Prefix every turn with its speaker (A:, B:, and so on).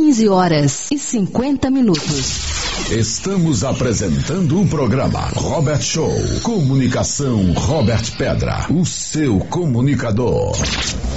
A: 15h50.
B: Estamos apresentando o programa Robert Show. Comunicação Robert Pedra, o seu comunicador.